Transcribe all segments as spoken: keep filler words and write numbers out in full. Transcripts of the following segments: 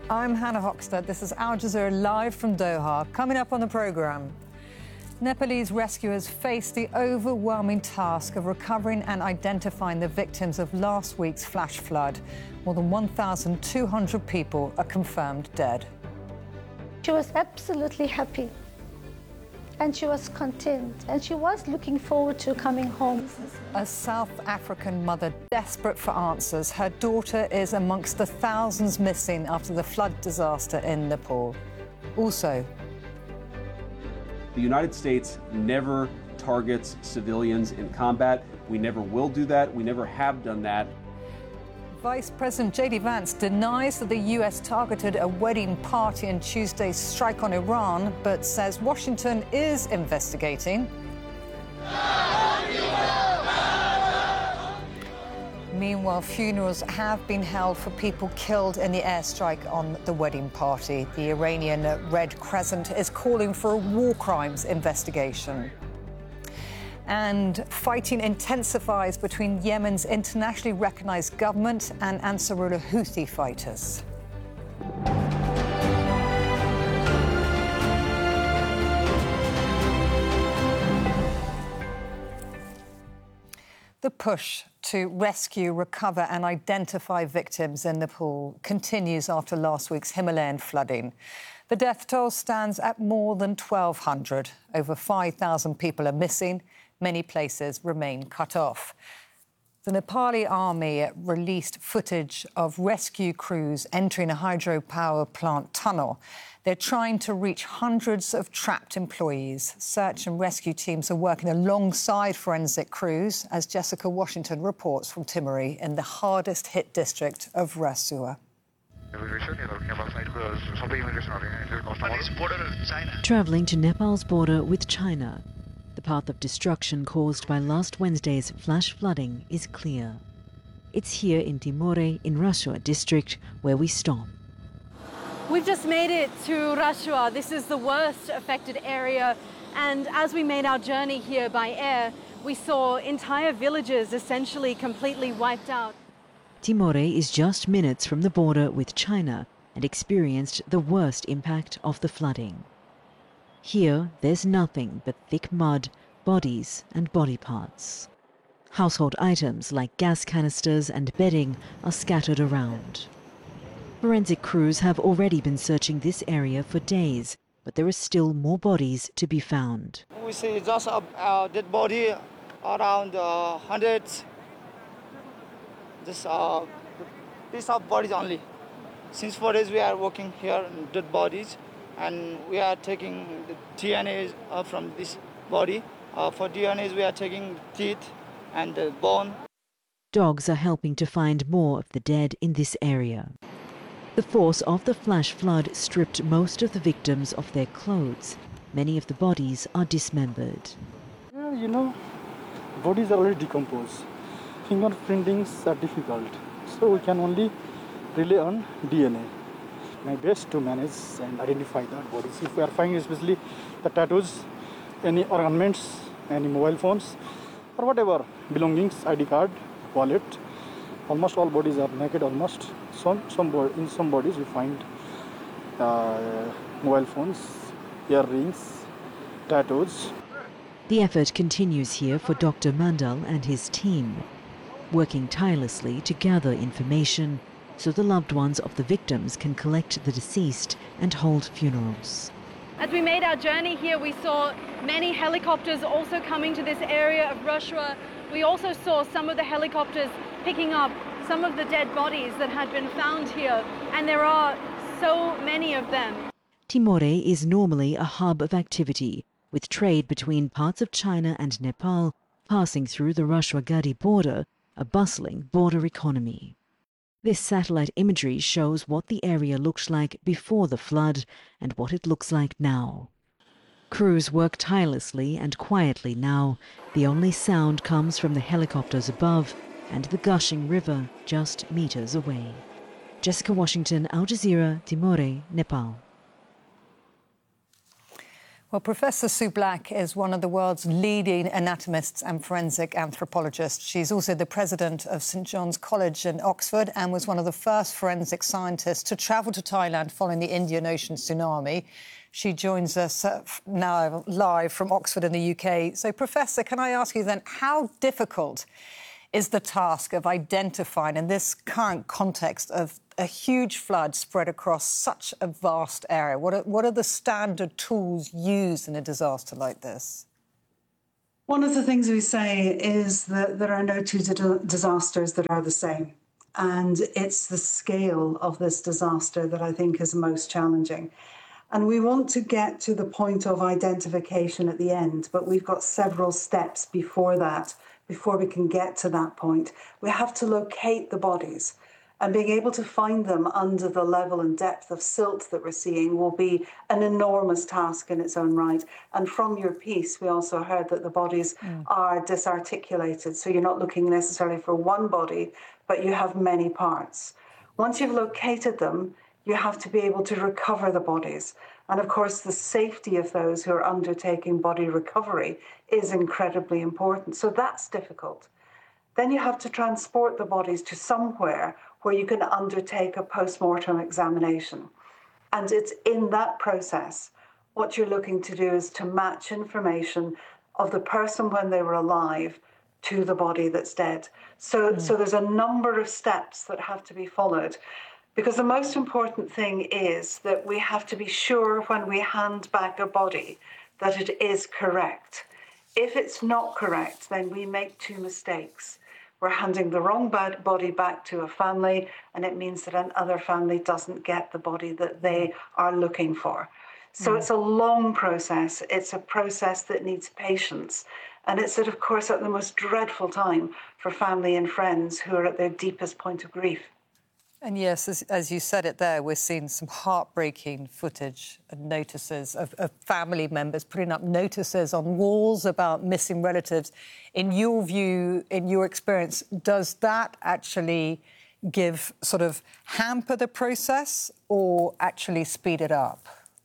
I'm Hannah Hoxter. This is Al Jazeera live from Doha. Coming up on the programme, Nepalese rescuers face the overwhelming task of recovering and identifying the victims of last week's flash flood. More than one thousand two hundred people are confirmed dead. She was absolutely happy and she was content and she was looking forward to coming home. A South African mother desperate for answers. Her daughter is amongst the thousands missing after the flood disaster in Nepal. Also, the United States never targets civilians in combat. We never will do that. We never have done that. Vice President J D Vance denies that the U S targeted a wedding party in Tuesday's strike on Iran, but says Washington is investigating. Meanwhile, funerals have been held for people killed in the airstrike on the wedding party. The Iranian Red Crescent is calling for a war crimes investigation. And fighting intensifies between Yemen's internationally recognized government and Ansarullah Houthi fighters. The push to rescue, recover and identify victims in Nepal continues after last week's Himalayan flooding. The death toll stands at more than twelve hundred. Over five thousand people are missing. Many places remain cut off. The Nepali army released footage of rescue crews entering a hydropower plant tunnel. They're trying to reach hundreds of trapped employees. Search and rescue teams are working alongside forensic crews, as Jessica Washington reports from Timori in the hardest-hit district of Rasua. Travelling to Nepal's border with China, the path of destruction caused by last Wednesday's flash flooding is clear. It's here in Timori, in Rasua district, where we stop. We've just made it to Rasua. This is the worst affected area. And as we made our journey here by air, we saw entire villages essentially completely wiped out. Timori is just minutes from the border with China and experienced the worst impact of the flooding. Here, there's nothing but thick mud, bodies and body parts. Household items like gas canisters and bedding are scattered around. Forensic crews have already been searching this area for days, but there are still more bodies to be found. We see just a uh, dead body around uh, hundreds. Just uh, piece of bodies only. Since four days we are working here on dead bodies, and we are taking the D N A uh, from this body. Uh, for D N As we are taking teeth and the bone. Dogs are helping to find more of the dead in this area. The force of the flash flood stripped most of the victims of their clothes. Many of the bodies are dismembered. Yeah, you know, bodies are already decomposed. Fingerprintings are difficult, so we can only rely on D N A. My best to manage and identify the bodies. If we are finding especially the tattoos, any ornaments, any mobile phones, or whatever belongings, I D card, wallet, almost all bodies are naked almost. Some, some in some bodies we find uh, mobile phones, earrings, tattoos. The effort continues here for Doctor Mandal and his team, working tirelessly to gather information so the loved ones of the victims can collect the deceased and hold funerals. As we made our journey here, we saw many helicopters also coming to this area of Rasua. We also saw some of the helicopters picking up some of the dead bodies that had been found here, and there are so many of them. Timori is normally a hub of activity, with trade between parts of China and Nepal passing through the Rasua-Gadi border, a bustling border economy. This satellite imagery shows what the area looked like before the flood and what it looks like now. Crews work tirelessly and quietly now. The only sound comes from the helicopters above and the gushing river just meters away. Jessica Washington, Al Jazeera, Timori, Nepal. Well, Professor Sue Black is one of the world's leading anatomists and forensic anthropologists. She's also the president of St John's College in Oxford and was one of the first forensic scientists to travel to Thailand following the Indian Ocean tsunami. She joins us uh, now live from Oxford in the U K. So, Professor, can I ask you then, how difficult is the task of identifying, in this current context of a huge flood spread across such a vast area? What are, what are the standard tools used in a disaster like this? One of the things we say is that there are no two disasters that are the same. And it's the scale of this disaster that I think is most challenging. And we want to get to the point of identification at the end, but we've got several steps before that, before we can get to that point. We have to locate the bodies, and being able to find them under the level and depth of silt that we're seeing will be an enormous task in its own right. And from your piece, we also heard that the bodies mm. are disarticulated, so you're not looking necessarily for one body, but you have many parts. Once you've located them, you have to be able to recover the bodies. And of course, the safety of those who are undertaking body recovery is incredibly important. So that's difficult. Then you have to transport the bodies to somewhere where you can undertake a post-mortem examination. And it's in that process, what you're looking to do is to match information of the person when they were alive to the body that's dead. So, mm. so there's a number of steps that have to be followed. Because the most important thing is that we have to be sure when we hand back a body that it is correct. If it's not correct, then we make two mistakes. We're handing the wrong body back to a family, and it means that another family doesn't get the body that they are looking for. So mm. it's a long process. It's a process that needs patience. And it's, at, of course, at the most dreadful time for family and friends who are at their deepest point of grief. And yes, as, as you said it there, we're seeing some heartbreaking footage and notices of, of family members putting up notices on walls about missing relatives. In your view, in your experience, does that actually give, sort of hamper the process or actually speed it up?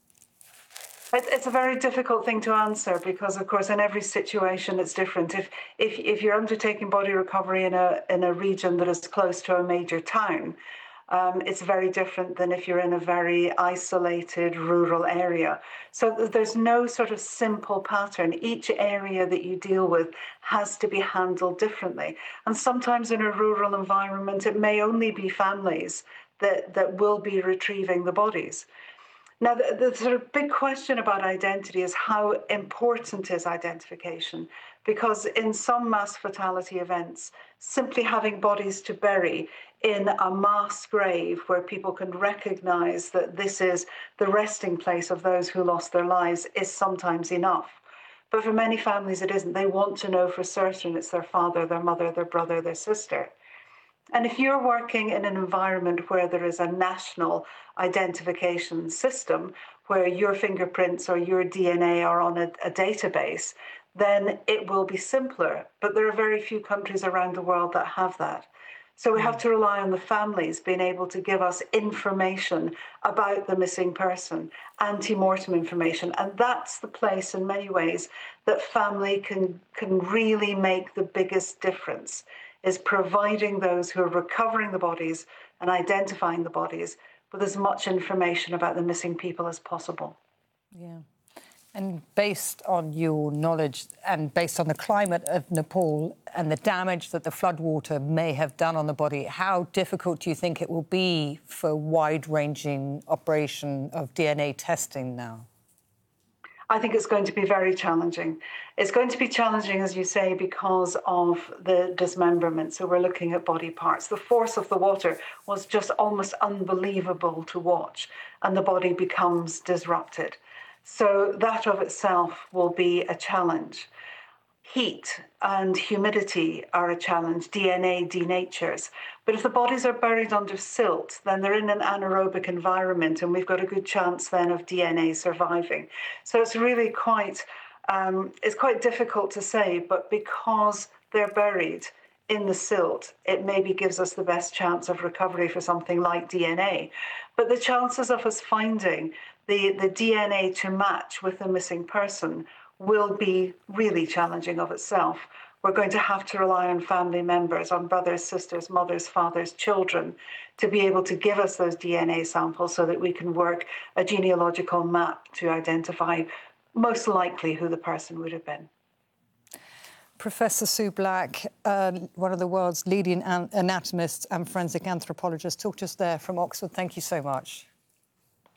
It's a very difficult thing to answer because, of course, in every situation it's different. If if, if you're undertaking body recovery in a in a region that is close to a major town, Um, it's very different than if you're in a very isolated rural area. So there's no sort of simple pattern. Each area that you deal with has to be handled differently. And sometimes in a rural environment, it may only be families that, that will be retrieving the bodies. Now, the, the sort of big question about identity is how important is identification? Because in some mass fatality events, simply having bodies to bury in a mass grave where people can recognise that this is the resting place of those who lost their lives is sometimes enough. But for many families, it isn't. They want to know for certain it's their father, their mother, their brother, their sister. And if you're working in an environment where there is a national identification system, where your fingerprints or your D N A are on a, a database, then it will be simpler. But there are very few countries around the world that have that. So we have to rely on the families being able to give us information about the missing person, ante-mortem information. And that's the place, in many ways, that family can, can really make the biggest difference, is providing those who are recovering the bodies and identifying the bodies with as much information about the missing people as possible. Yeah. And based on your knowledge and based on the climate of Nepal and the damage that the floodwater may have done on the body, how difficult do you think it will be for wide-ranging operation of D N A testing now? I think it's going to be very challenging. It's going to be challenging, as you say, because of the dismemberment. So we're looking at body parts. The force of the water was just almost unbelievable to watch, and the body becomes disrupted. So that of itself will be a challenge. Heat and humidity are a challenge. D N A denatures. But if the bodies are buried under silt, then they're in an anaerobic environment, and we've got a good chance then of D N A surviving. So it's really quite, um, it's quite difficult to say, but because they're buried in the silt, it maybe gives us the best chance of recovery for something like D N A. But the chances of us finding the, the D N A to match with the missing person will be really challenging of itself. We're going to have to rely on family members, on brothers, sisters, mothers, fathers, children, to be able to give us those D N A samples so that we can work a genealogical map to identify most likely who the person would have been. Professor Sue Black, uh, one of the world's leading an- anatomists and forensic anthropologists, talked to us there from Oxford. Thank you so much.